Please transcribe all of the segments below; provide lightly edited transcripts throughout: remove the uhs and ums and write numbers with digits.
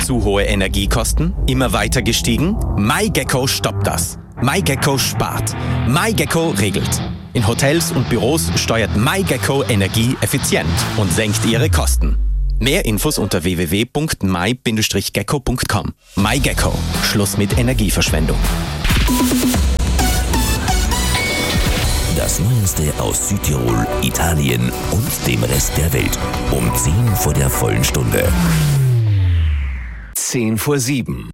Zu hohe Energiekosten? Immer weiter gestiegen? MyGecko stoppt das. MyGecko spart. MyGecko regelt. In Hotels und Büros steuert MyGecko Energie effizient und senkt ihre Kosten. Mehr Infos unter www.my-gecko.com. MyGecko. Schluss mit Energieverschwendung. Das Neueste aus Südtirol, Italien und dem Rest der Welt. Um 10 vor der vollen Stunde. 6:50.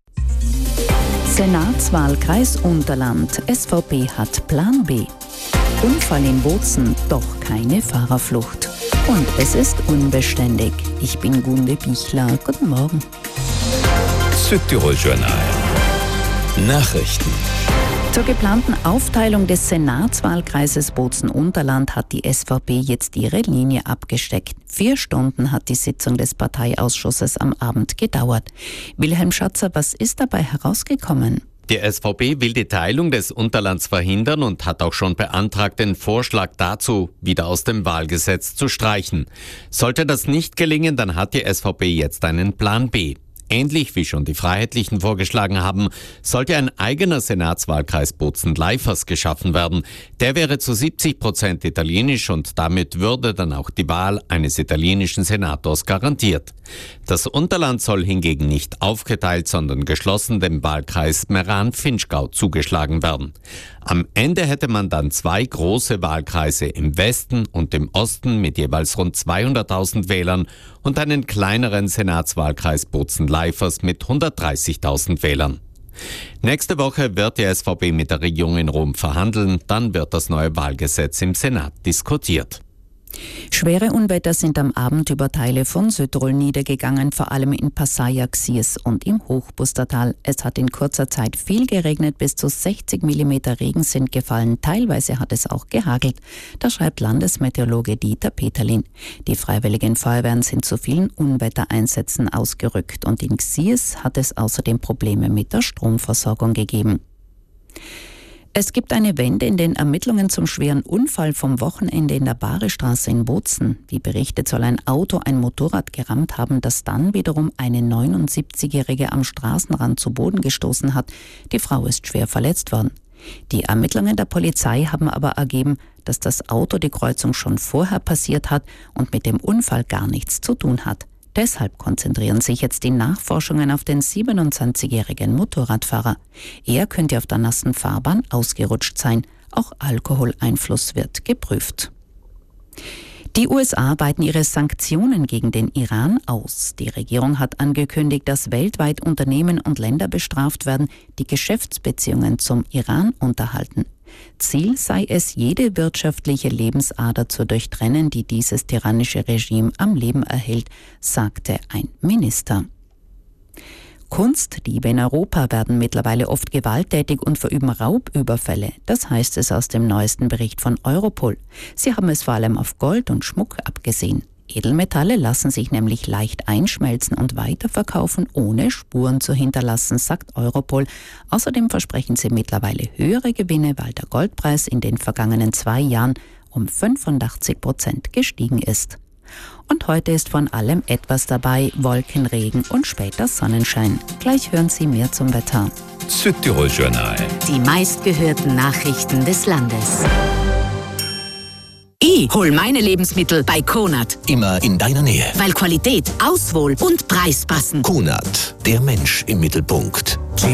Senatswahlkreis Unterland. SVP hat Plan B. Unfall in Bozen, doch keine Fahrerflucht. Und es ist unbeständig. Ich bin Gunde Bichler. Guten Morgen. Südtirol Journal. Nachrichten. Zur geplanten Aufteilung des Senatswahlkreises Bozen-Unterland hat die SVP jetzt ihre Linie abgesteckt. 4 Stunden hat die Sitzung des Parteiausschusses am Abend gedauert. Wilhelm Schatzer, was ist dabei herausgekommen? Die SVP will die Teilung des Unterlands verhindern und hat auch schon beantragt, den Vorschlag dazu wieder aus dem Wahlgesetz zu streichen. Sollte das nicht gelingen, dann hat die SVP jetzt einen Plan B. Ähnlich wie schon die Freiheitlichen vorgeschlagen haben, sollte ein eigener Senatswahlkreis Bozen-Leifers geschaffen werden. Der wäre zu 70% italienisch und damit würde dann auch die Wahl eines italienischen Senators garantiert. Das Unterland soll hingegen nicht aufgeteilt, sondern geschlossen dem Wahlkreis Meran-Finchgau zugeschlagen werden. Am Ende hätte man dann 2 große Wahlkreise im Westen und im Osten mit jeweils rund 200.000 Wählern und einen kleineren Senatswahlkreis Bozen-Leifers mit 130.000 Wählern. Nächste Woche wird die SVP mit der Regierung in Rom verhandeln, dann wird das neue Wahlgesetz im Senat diskutiert. Schwere Unwetter sind am Abend über Teile von Südtirol niedergegangen, vor allem in Passaia, Xies und im Hochbustertal. Es hat in kurzer Zeit viel geregnet, bis zu 60 mm Regen sind gefallen. Teilweise hat es auch gehagelt. Das schreibt Landesmeteorologe Dieter Peterlin. Die Freiwilligen Feuerwehren sind zu vielen Unwettereinsätzen ausgerückt und in Xies hat es außerdem Probleme mit der Stromversorgung gegeben. Es gibt eine Wende in den Ermittlungen zum schweren Unfall vom Wochenende in der Barestraße in Bozen. Wie berichtet, soll ein Auto ein Motorrad gerammt haben, das dann wiederum eine 79-Jährige am Straßenrand zu Boden gestoßen hat. Die Frau ist schwer verletzt worden. Die Ermittlungen der Polizei haben aber ergeben, dass das Auto die Kreuzung schon vorher passiert hat und mit dem Unfall gar nichts zu tun hat. Deshalb konzentrieren sich jetzt die Nachforschungen auf den 27-jährigen Motorradfahrer. Er könnte auf der nassen Fahrbahn ausgerutscht sein. Auch Alkoholeinfluss wird geprüft. Die USA weiten ihre Sanktionen gegen den Iran aus. Die Regierung hat angekündigt, dass weltweit Unternehmen und Länder bestraft werden, die Geschäftsbeziehungen zum Iran unterhalten. Ziel sei es, jede wirtschaftliche Lebensader zu durchtrennen, die dieses tyrannische Regime am Leben erhält, sagte ein Minister. Kunstdiebe in Europa werden mittlerweile oft gewalttätig und verüben Raubüberfälle. Das heißt es aus dem neuesten Bericht von Europol. Sie haben es vor allem auf Gold und Schmuck abgesehen. Edelmetalle lassen sich nämlich leicht einschmelzen und weiterverkaufen, ohne Spuren zu hinterlassen, sagt Europol. Außerdem versprechen sie mittlerweile höhere Gewinne, weil der Goldpreis in den vergangenen 2 Jahren um 85% gestiegen ist. Und heute ist von allem etwas dabei, Wolken, Regen und später Sonnenschein. Gleich hören Sie mehr zum Wetter. Südtirol Journal. Die meistgehörten Nachrichten des Landes. Ich hol meine Lebensmittel bei Konad. Immer in deiner Nähe. Weil Qualität, Auswahl und Preis passen. Konad, der Mensch im Mittelpunkt.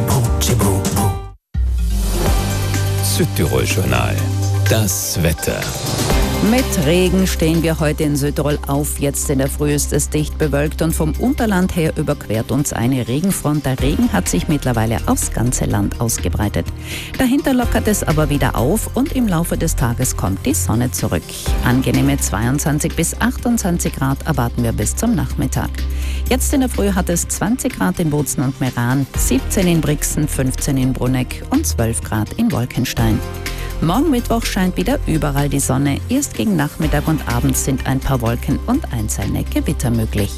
Südtirol Journal. Das Wetter. Mit Regen stehen wir heute in Südtirol auf. Jetzt in der Früh ist es dicht bewölkt und vom Unterland her überquert uns eine Regenfront. Der Regen hat sich mittlerweile aufs ganze Land ausgebreitet. Dahinter lockert es aber wieder auf und im Laufe des Tages kommt die Sonne zurück. Angenehme 22 bis 28 Grad erwarten wir bis zum Nachmittag. Jetzt in der Früh hat es 20 Grad in Bozen und Meran, 17 in Brixen, 15 in Bruneck und 12 Grad in Wolkenstein. Morgen Mittwoch scheint wieder überall die Sonne. Erst gegen Nachmittag und Abend sind ein paar Wolken und einzelne Gewitter möglich.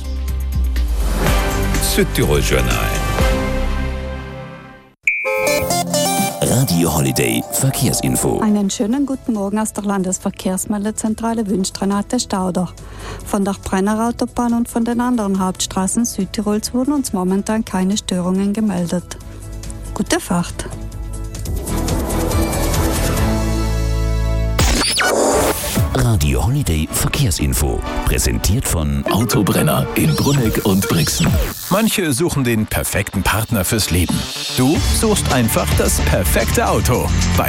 Südtirol Journal. Radio Holiday Verkehrsinfo. Einen schönen guten Morgen aus der Landesverkehrsmeldezentrale wünscht Renate Stauder. Von der Brennerautobahn und von den anderen Hauptstraßen Südtirols wurden uns momentan keine Störungen gemeldet. Gute Fahrt! Radio Holiday Verkehrsinfo. Präsentiert von Autobrenner in Brunegg und Brixen. Manche suchen den perfekten Partner fürs Leben. Du suchst einfach das perfekte Auto. Bei